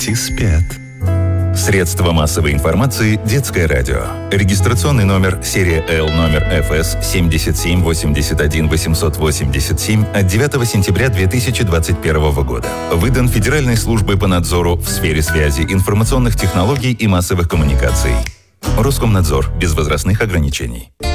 Дети спят. Средства массовой информации «Детское радио». Регистрационный номер серия Л номер ФС 77 81 887 от 9 сентября 2021 года. Выдан Федеральной службой по надзору в сфере связи, информационных технологий и массовых коммуникаций. Роскомнадзор. Без возрастных ограничений.